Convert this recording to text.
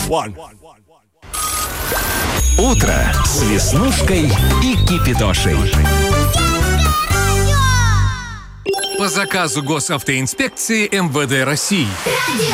Утро с Веснушкой и Кипидошей. По заказу госавтоинспекции МВД России.